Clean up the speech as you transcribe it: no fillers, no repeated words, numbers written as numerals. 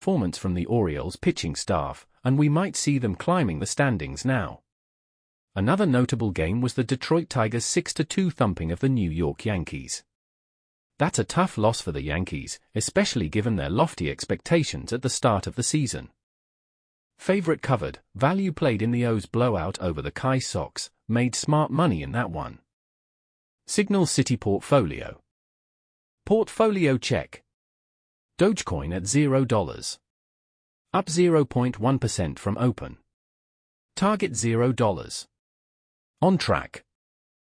performance from the Orioles pitching staff, and we might see them climbing the standings now. Another notable game was the Detroit Tigers' 6-2 thumping of the New York Yankees. That's a tough loss for the Yankees, especially given their lofty expectations at the start of the season. Favorite covered, value played in the O's blowout over the Chi Sox, made smart money in that one. Signal City Portfolio. Portfolio check. Dogecoin at $0. Up 0.1% from open. Target $0. On track.